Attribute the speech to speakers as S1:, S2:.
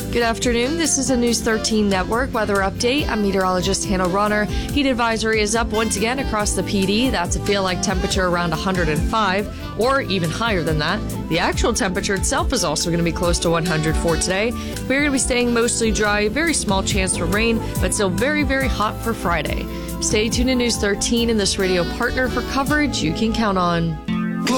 S1: Good afternoon. This is a News 13 Network weather update. I'm meteorologist Hannah Ronner. Heat advisory is up once again across the PD. That's a feel-like temperature around 105 or even higher than that. The actual temperature itself is also going to be close to 100 for today. We're going to be staying mostly dry, very small chance for rain, but still very, very hot for Friday. Stay tuned to News 13 and this radio partner for coverage you can count on.